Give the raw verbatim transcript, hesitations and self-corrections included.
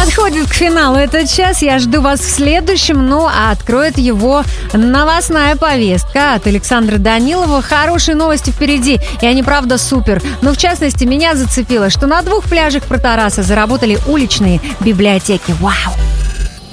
Подходит к финалу этот час. Я жду вас в следующем. Ну, а откроет его новостная повестка от Александра Данилова. Хорошие новости впереди, и они, правда, супер. Но, в частности, меня зацепило, что на двух пляжах Протараса заработали уличные библиотеки. Вау!